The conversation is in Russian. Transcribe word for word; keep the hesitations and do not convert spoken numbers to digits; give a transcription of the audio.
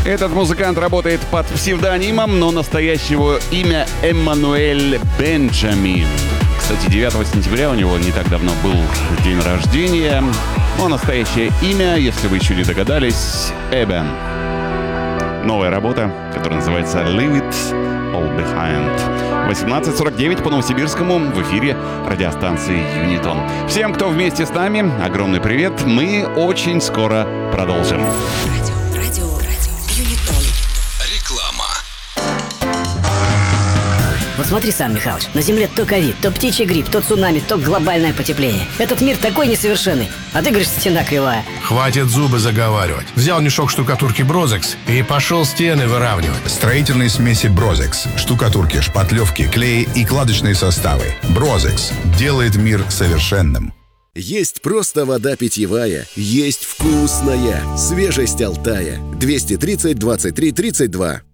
Этот музыкант работает под псевдонимом, но настоящее его имя Эммануэль Бенджамин. Кстати, девятого сентября у него не так давно был день рождения. Но настоящее имя, если вы еще не догадались, Эбен. Новая работа, которая называется «Leave It All Behind». восемнадцать сорок девять по Новосибирскому в эфире радиостанции Юнитон. Всем, кто вместе с нами, огромный привет. Мы очень скоро продолжим. Радио, радио, радио, Юнитон. Реклама. Вот смотри сам, Михалыч, на Земле то ковид, то птичий грипп, то цунами, то глобальное потепление. Этот мир такой несовершенный, а ты говоришь, стена кривая. Хватит зубы заговаривать. Взял мешок штукатурки Брозекс и пошел стены выравнивать. Строительные смеси Брозекс, штукатурки, шпатлевки, клеи и кладочные составы. Брозекс делает мир совершенным. Есть просто вода питьевая, есть вкусная, свежесть Алтая. двести тридцать двадцать три тридцать два.